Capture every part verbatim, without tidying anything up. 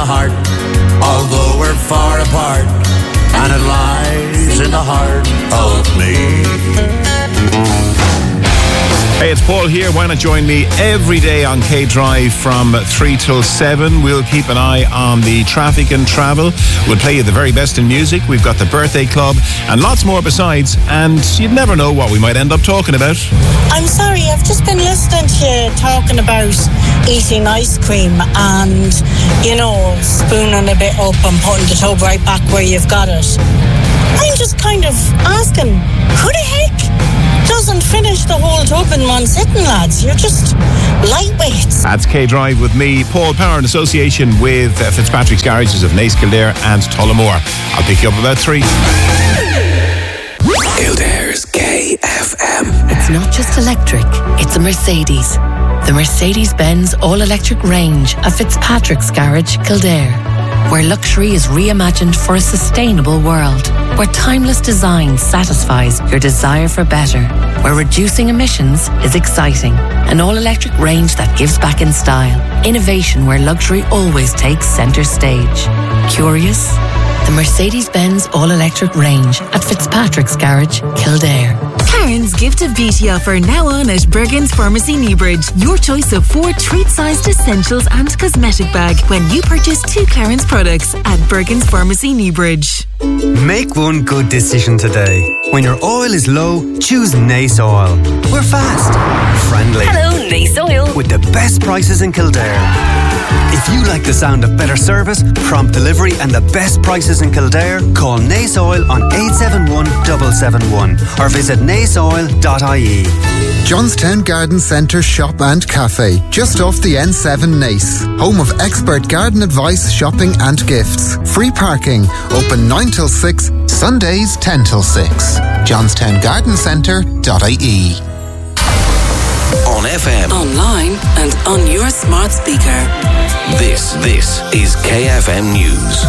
heart, although we're far apart, and it lies in the heart of me. Hey, it's Paul here. Why not join me every day on K-Drive from three till seven? We'll keep an eye on the traffic and travel. We'll play you the very best in music. We've got the birthday club and lots more besides. And you'd never know what we might end up talking about. I'm sorry, I've just been listening to you talking about eating ice cream and, you know, spooning a bit up and putting the tub right back where you've got it. I'm just kind of asking, who the heck doesn't finish the whole tub in one sitting, lads? You're just lightweights. That's K-Drive with me, Paul Power, in association with uh, Fitzpatrick's Garages of Naas, Kildare and Tullamore. I'll pick you up about three. Kildare's K F M. It's not just electric, it's a Mercedes. The Mercedes-Benz all-electric range of Fitzpatrick's Garage, Kildare, where luxury is reimagined for a sustainable world, where timeless design satisfies your desire for better, where reducing emissions is exciting. An all-electric range that gives back in style. Innovation where luxury always takes centre stage. Curious? The Mercedes-Benz all-electric range at Fitzpatrick's Garage, Kildare. Karen's Gift of Beauty offer now on at Bergen's Pharmacy Newbridge. Your choice of four treat-sized essentials and cosmetic bag when you purchase two Karen's products at Bergen's Pharmacy Newbridge. Make one good decision today. When your oil is low, choose Naas Oil. We're fast, friendly. Hello, Naas Oil. With the best prices in Kildare. If you like the sound of better service, prompt delivery and the best prices in Kildare, call Naas Oil on eight seven one, seven seven one or visit naas oil dot I E. Johnstown Garden Centre Shop and Cafe, just off the N seven Naas. Home of expert garden advice, shopping and gifts. Free parking, open nine till six, Sundays ten till six. johnstown garden centre dot I E. On F M, Online and on your smart speaker. this, this is K F M News.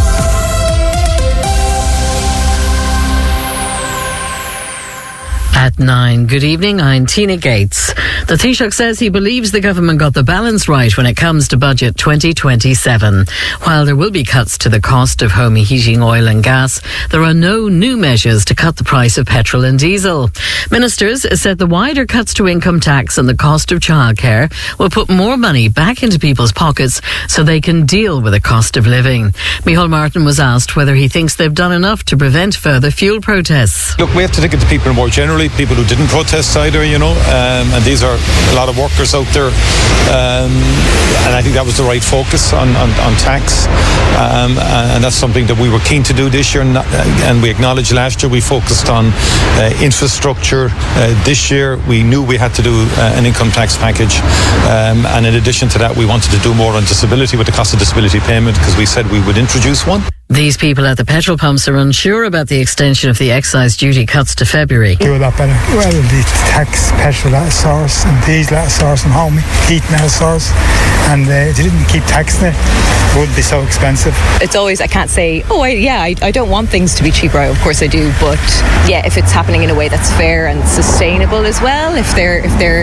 At nine, good evening, I'm Tina Gates. The Taoiseach says he believes the government got the balance right when it comes to budget twenty twenty-seven. While there will be cuts to the cost of home heating oil and gas, there are no new measures to cut the price of petrol and diesel. Ministers said the wider cuts to income tax and the cost of childcare will put more money back into people's pockets so they can deal with the cost of living. Micheál Martin was asked whether he thinks they've done enough to prevent further fuel protests. Look, we have to think of the people more generally, people who didn't protest either, you know, um, and these are a lot of workers out there, um, and I think that was the right focus on, on, on tax, um, and that's something that we were keen to do this year, and, and we acknowledged last year we focused on uh, infrastructure. Uh, this year we knew we had to do uh, an income tax package, um, and in addition to that we wanted to do more on disability with the cost of disability payment because we said we would introduce one. These people at the petrol pumps are unsure about the extension of the excise duty cuts to February. Do a lot better. Well, the tax, petrol at a source, and diesel at a source, and home heating at a source, and uh, they didn't keep taxing it, it wouldn't be so expensive. It's always, I can't say, oh, I, yeah, I, I don't want things to be cheaper. Of course I do, but yeah, if it's happening in a way that's fair and sustainable as well, if they're if they're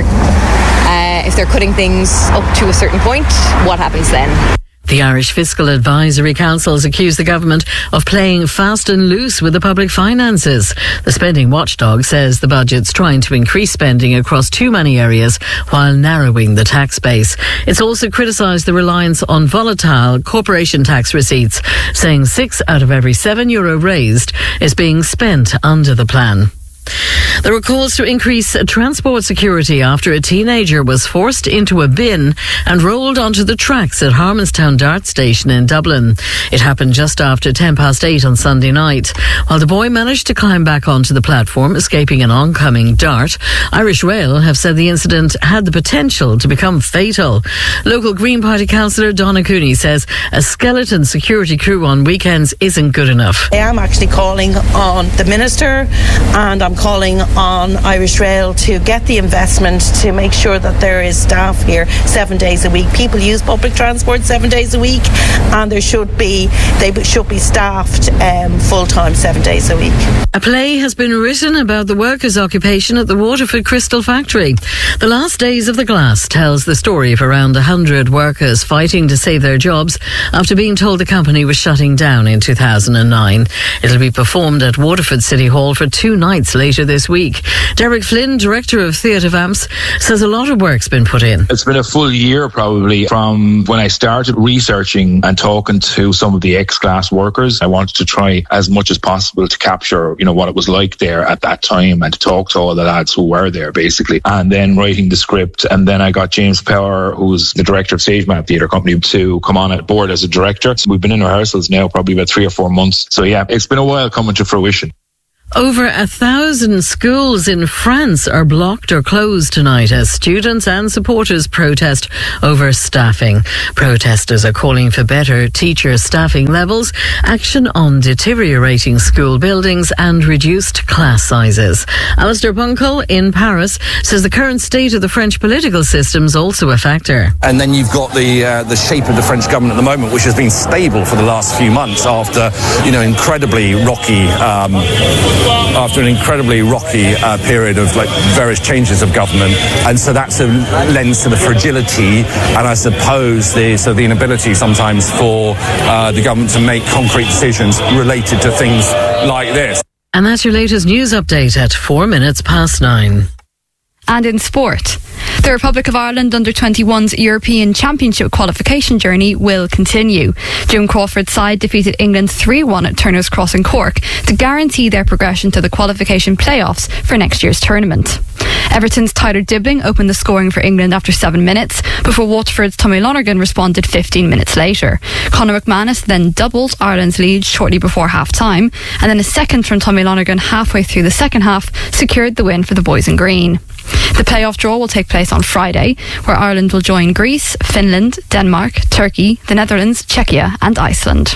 uh, if they're cutting things up to a certain point, what happens then? The Irish Fiscal Advisory Council has accused the government of playing fast and loose with the public finances. The spending watchdog says the budget's trying to increase spending across too many areas while narrowing the tax base. It's also criticised the reliance on volatile corporation tax receipts, saying six out of every seven euro raised is being spent under the plan. There were calls to increase transport security after a teenager was forced into a bin and rolled onto the tracks at Harmonstown Dart Station in Dublin. It happened just after ten past eight on Sunday night. While the boy managed to climb back onto the platform, escaping an oncoming dart, Irish Rail have said the incident had the potential to become fatal. Local Green Party councillor Donna Cooney says a skeleton security crew on weekends isn't good enough. I am actually calling on the Minister, and I'm calling on Irish Rail to get the investment to make sure that there is staff here seven days a week. People use public transport seven days a week, and there should be they should be staffed um, full-time seven days a week. A play has been written about the workers' occupation at the Waterford Crystal Factory. The Last Days of the Glass tells the story of around one hundred workers fighting to save their jobs after being told the company was shutting down in two thousand nine. It'll be performed at Waterford City Hall for two nights later this week. Derek Flynn, Director of Theatre Vamps, says a lot of work's been put in. It's been a full year probably from when I started researching and talking to some of the ex-glass workers. I wanted to try as much as possible to capture, you know, what it was like there at that time and to talk to all the lads who were there basically. And then writing the script, and then I got James Power, who's the director of Stage Map Theatre Company, to come on at board as a director. So we've been in rehearsals now probably about three or four months. So yeah, it's been a while coming to fruition. Over a thousand schools in France are blocked or closed tonight as students and supporters protest over staffing. Protesters are calling for better teacher staffing levels, action on deteriorating school buildings and reduced class sizes. Alistair Bunkle in Paris says the current state of the French political system is also a factor. And then you've got the uh, the shape of the French government at the moment, which has been stable for the last few months after, you know, incredibly rocky um, after an incredibly rocky uh, period of like various changes of government, and so that's a lens to the fragility and I suppose the so the inability sometimes for uh, the government to make concrete decisions related to things like this. And that's your latest news update at four minutes past nine. And in sport, the Republic of Ireland under twenty-one's European Championship qualification journey will continue. Jim Crawford's side defeated England three one at Turner's Cross in Cork to guarantee their progression to the qualification playoffs for next year's tournament. Everton's Tyler Dibling opened the scoring for England after seven minutes before Waterford's Tommy Lonergan responded fifteen minutes later. Conor McManus then doubled Ireland's lead shortly before half-time, and then a second from Tommy Lonergan halfway through the second half secured the win for the boys in green. The playoff draw will take place on Friday, where Ireland will join Greece, Finland, Denmark, Turkey, the Netherlands, Czechia and Iceland.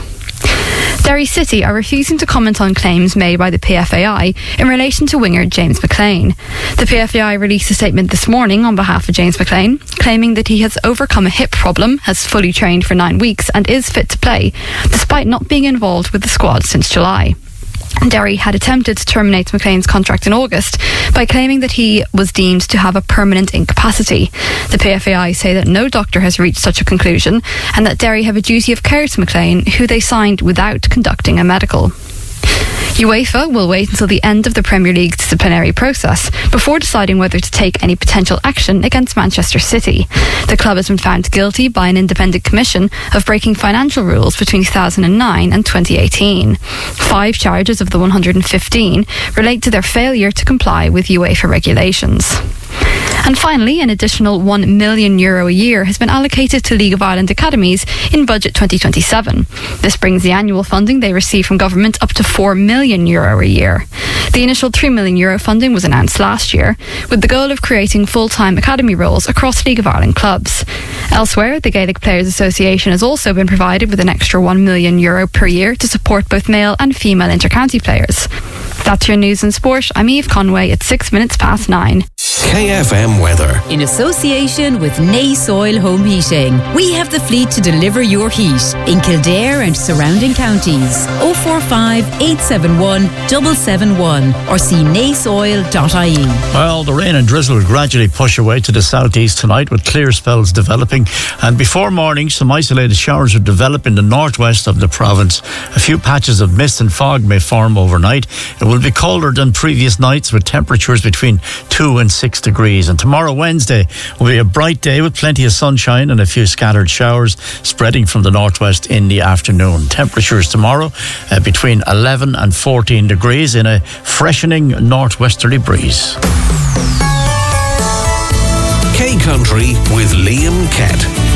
Derry City are refusing to comment on claims made by the P F A I in relation to winger James McLean. The P F A I released a statement this morning on behalf of James McLean, claiming that he has overcome a hip problem, has fully trained for nine weeks and is fit to play, despite not being involved with the squad since July. Derry had attempted to terminate McLean's contract in August by claiming that he was deemed to have a permanent incapacity. The P F A I say that no doctor has reached such a conclusion and that Derry have a duty of care to McLean, who they signed without conducting a medical. UEFA will wait until the end of the Premier League disciplinary process before deciding whether to take any potential action against Manchester City. The club has been found guilty by an independent commission of breaking financial rules between two thousand nine and twenty eighteen. Five charges of the one hundred fifteen relate to their failure to comply with UEFA regulations. And finally, an additional one million euro a year has been allocated to League of Ireland academies in Budget twenty twenty-seven. This brings the annual funding they receive from government up to four million euro a year. The initial three million euro funding was announced last year, with the goal of creating full-time academy roles across League of Ireland clubs. Elsewhere, the Gaelic Players Association has also been provided with an extra one million euro per year to support both male and female inter-county players. That's your news and sport. I'm Eve Conway at six minutes past nine. K F M weather. In association with Nace Oil Home Heating, we have the fleet to deliver your heat in Kildare and surrounding counties. oh four five, eight seven one, seven seven one or see nace oil dot I E. Well, the rain and drizzle will gradually push away to the southeast tonight with clear spells developing, and before morning some isolated showers will develop in the northwest of the province. A few patches of mist and fog may form overnight. It will be colder than previous nights with temperatures between two and six degrees. And tomorrow, Wednesday, will be a bright day with plenty of sunshine and a few scattered showers spreading from the northwest in the afternoon. Temperatures tomorrow uh, between eleven and fourteen degrees in a freshening northwesterly breeze. K Country with Liam Kett.